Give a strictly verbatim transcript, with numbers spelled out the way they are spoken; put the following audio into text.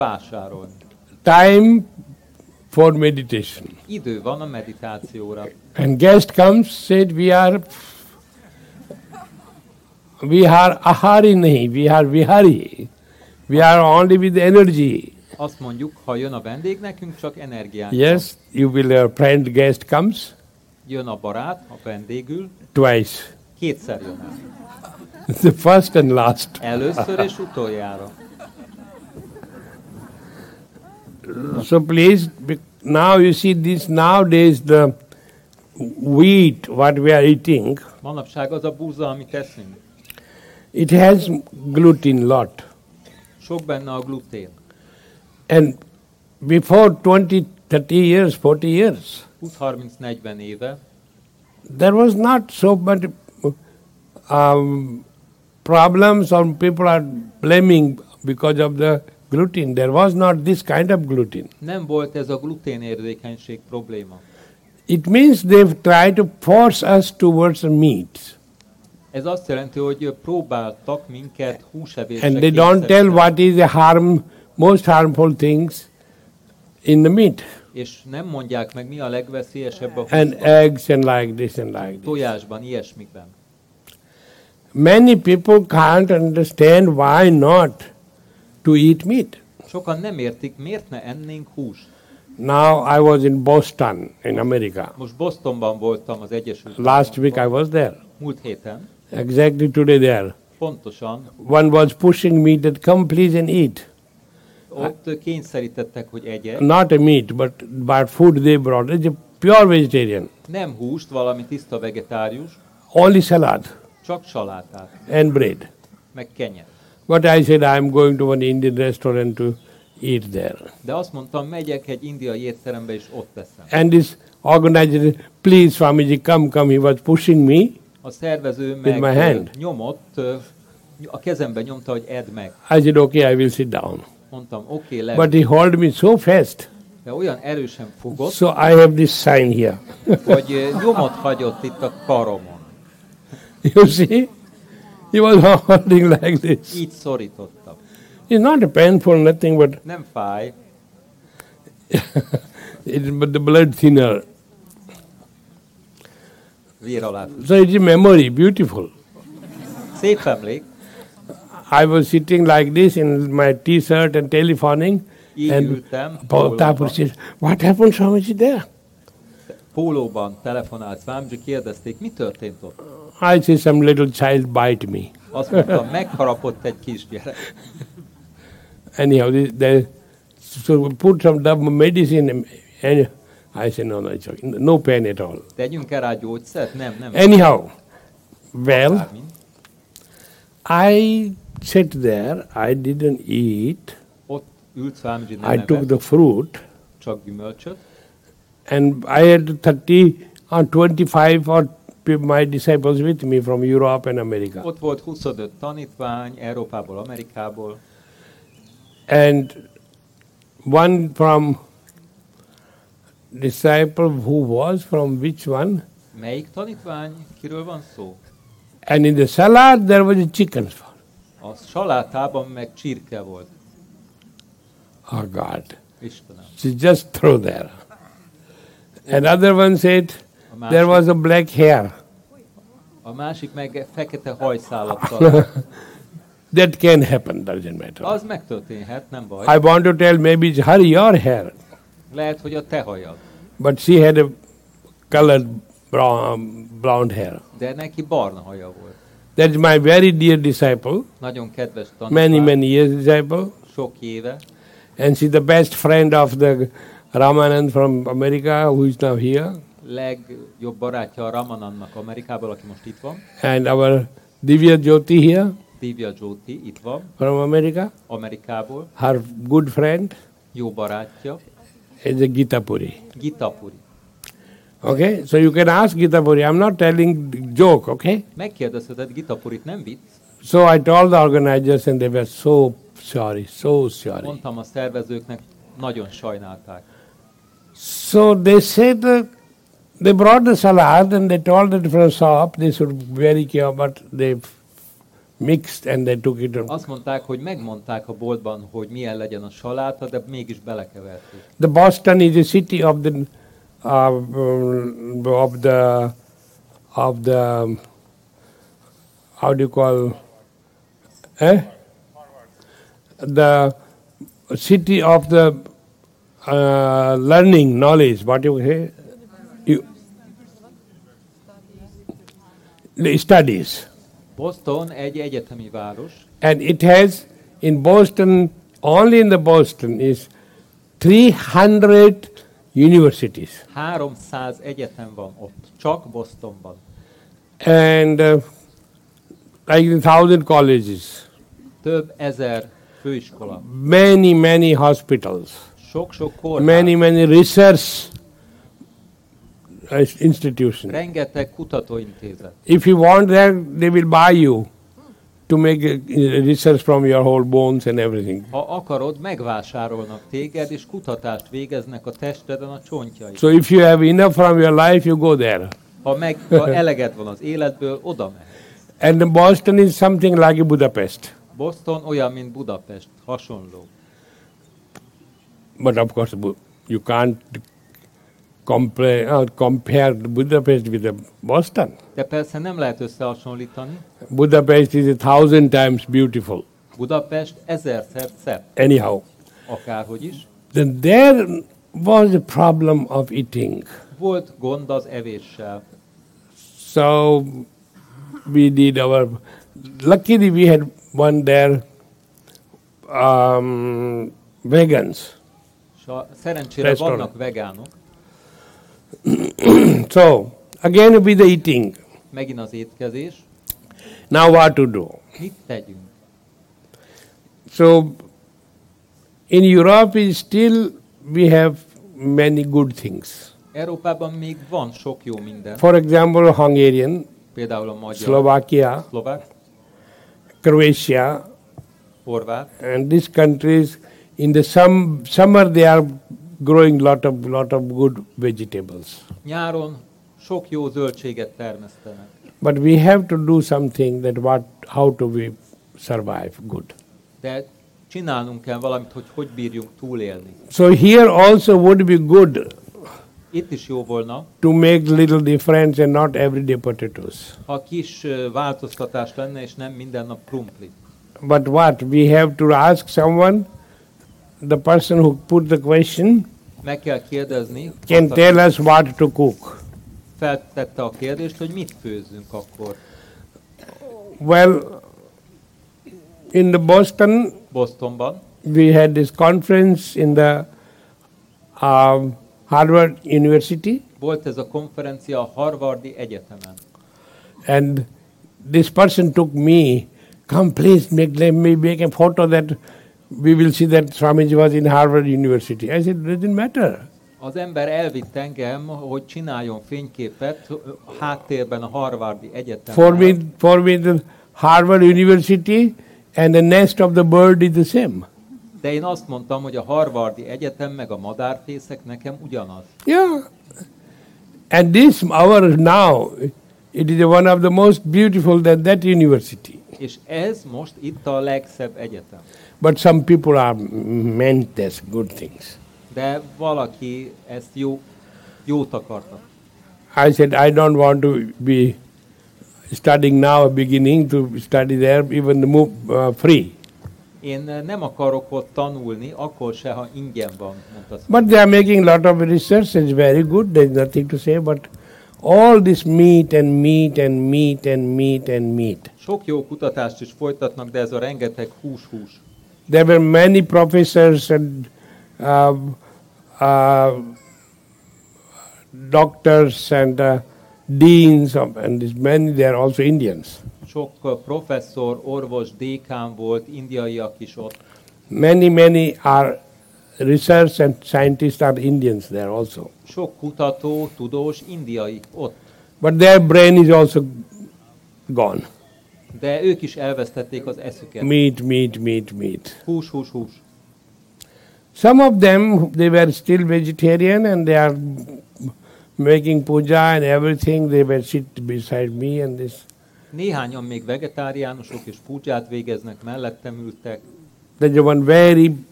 vásárolni. Time for meditation. Idő van a meditációra. And guest comes, said, we are, we are ahari nahi, we are vihari. We are only with energy. Azt mondjuk, ha jön a vendég, nekünk csak energiánk. Yes, you will, a friend guest comes. Jön a barát, a vendégül. Twice. Kétszer jön el. The first and last. Először és utoljára. So please, now you see this nowadays the wheat what we are eating. Manapság az a búza, amit eszünk. It has gluten lot. Sok benne a glutén. And before twenty, thirty years, forty years, húsz-harminc-negyven éve there was not so much um, problems or people are blaming because of the gluten. There was not this kind of gluten. nem volt ez a gluténérzékenység probléma. It means they've tried to force us towards the meat. Ez azt jelenti, hogy próbáltak minket húsevésre And they don't tell what is the harm, most harmful things in the meat. És nem mondják meg, mi a legveszélyesebb a And húsban, eggs and like this and like this. tojásban, ilyesmikben. Many people can't understand why not to eat meat. Sokan nem értik, miért ne ennénk húst. Now I was in Boston, in America. Most Bostonban voltam az Egyesült Last week I was there. Múlt héten. Exactly today there. Pontosan. One was pushing me that come please and eat. Ott kényszerítettek, hogy egyek. Not a meat, but, but food they brought. It's a pure vegetarian. Nem húst, valami tiszta vegetárius, Only salad csak salátát, and bread. meg kenyet. But I said I'm going to one Indian restaurant to eat there. De azt mondtam, megyek egy indiai étterembe, és ott teszem. And this organizer, please Swamiji, come, come. He was pushing me. A szervező my meg hand. nyomott, ö, a kezembe nyomta, hogy edd meg. I said, okay, I will sit down. Mondtam, oké, okay, But le. he held me so fast. De olyan erősen fogott, So I have this sign here. hogy ö, nyomot hagyott itt a karomon. You see? He was holding like this. Így szorítottam. It's not a painful, nothing, but, Nem fáj, it's, but the blood thinner. vér alá. So it's a memory, beautiful. Szép emlék, I was sitting like this in my t-shirt and telephoning, így and ültem, Paul Thakur pólóban, says, what happened, Swamiji, there? pólóban telefonált Swamiji, kérdezték, mi történt ott? I say, some little child bite me. Azt mondta, megharapott egy kisgyerek. Anyhow, they, they so put some double medicine, and I said, no, no, it's okay. No pain at all. Tegyünk el rá gyógyszert? Nem, nem. Anyhow, well, Bármi. I sat there, I didn't eat, Ott ült Swamiji, nem I took evett, the fruit, csak gyümölcsöt, and I had thirty or twenty-five or p- my disciples with me from Europe and America. ott volt huszonöt tanítvány, Európából, Amerikából, And one from disciple who was from which one? melyik tanítvány, kiről van szó? And in the salad there was a chicken. A salátában meg csirke volt. Oh God. Istenem. She just threw there. Another one said A there was másik, a black hair. a másik meg fekete hajszálattal. That can happen, doesn't matter. Az megtörténhet, nem baj. I want to tell maybe it's her, your hair. Lehet, hogy a te hajad. But she had a colored brown, blonde hair. De neki barna haja volt. That's my very dear disciple, Nagyon kedves many, tanítvány, many years disciple. sok éve. And she's the best friend of the Ramanand from America, who is now here. Legjobb barátja a Ramanannak Amerikából, aki most itt van. And our Divya Jyoti here Divya Jyoti itt van, from America. Amerikából. Her good friend Jó barátja, is a Gita Puri. Gita Puri. Okay, so you can ask Gita Puri. I'm not telling joke, okay? Megkérdezheted Gita Purit, nem vicc? So I told the organizers and they were so sorry, so sorry. Mondtam a szervezőknek, nagyon sajnálták. So they said that they brought the salad and they told that from shop they should be very careful, but they mixed and they took it. Azt mondták, hogy megmondták a boltban, hogy milyen legyen a saláta, de mégis belekeverték. The Boston is a city of the uh, um, of the of the how do you call eh? The city of the uh, learning knowledge. What you say? You the studies. Boston egy egyetemi város, And it has in Boston, only in the Boston is three hundred universities háromszáz egyetem van ott, csak Bostonban. and uh, like a thousand colleges, Több ezer főiskola, many, many hospitals, sok-sok kórház, many, many research uh, institutions. rengeteg kutatóintézet. If you want that, they will buy you to make uh, research from your whole bones and everything. Ha akarod, megvásárolnak téged, és kutatást végeznek a testeden a csontjaid. So if you have enough from your life, you go there. Ha meg ha eleged van az életből, oda megy. And the Boston is something like a Budapest. Boston olyan, mint Budapest, hasonló. But of course, Bu- you can't compare, uh, compare Budapest with the Boston. De persze nem lehet összehasonlítani. Budapest is a thousand times beautiful. Budapest ezerszer szebb, Anyhow, akárhogy is. then there was a problem of eating. Volt gond az evéssel. So we did our. Luckily, we had one there. Um, vegans. És a, szerencsére Restaurant. vannak vegánok, So again with the eating. megint az étkezés. Now what to do? Mit tegyünk? So in Europe, is still we have many good things. Európában még van sok jó minden. For example, Hungarian, Például a magyar, Slovakia, szlovák, Croatia, horvát. and these countries. In the sum, summer, they are growing lot of lot of good vegetables. Nyáron sok jó zöldséget termesztenek. But we have to do something that what how to we survive good. De csinálnunk kell valamit, hogy hogy bírjunk túlélni. So here also would be good Itt is jó volna, to make little difference and not everyday potatoes. ha kis ö, változtatás lenne, és nem minden nap krumpli. But what we have to ask someone, the person who put the question Meg kell kérdezni, can azt, tell us what to cook. feltette a kérdést, hogy mit főzzünk akkor. Well, in the Boston, Bostonban we had this conference in the um, Harvard University, volt ez a konferencia a Harvardi Egyetemen. and this person took me, come please make, let me make a photo that we will see that Swamiji was in Harvard University. I said, it doesn't matter. Az ember elvitt engem, hogy csináljon fényképet a háttérben a Harvardi Egyetemen. For me, for me the Harvard University and the nest of the bird is the same. De én azt mondtam, hogy a Harvardi Egyetem meg a madárfészek nekem ugyanaz. Yeah. And this our now, it is one of the most beautiful than that university. És ez most itt a legszebb egyetem. But some people are meant as good things. De valaki ezt jó, jót akarta. I said, I don't want to be studying now, beginning to study there, even the move, uh, free. Én nem akarok ott tanulni, akkor se, ha ingyen van, mondta. But they are making a lot of research, it's very good, there's nothing to say, but all this meat and meat and meat and meat and meat. Sok jó kutatást is folytatnak, de ez a rengeteg hús-hús. There were many professors and uh, uh, doctors and uh, deans, of, and this many, they are also Indians. Sok uh, professzor, orvos, dékán volt, indiaiak is ott. Many, many are research and scientists are Indians there also. Sok kutató, tudós, indiai ott. But their brain is also gone. De ők is elvesztették az eszüket. Meat, meat, meat, meat. Hús, hús, hús. Some of them, they were still vegetarian and they are making puja and everything. They were sit beside me and this. Néhányan még vegetáriánusok és púdzsát végeznek, mellettem ültek. There's one very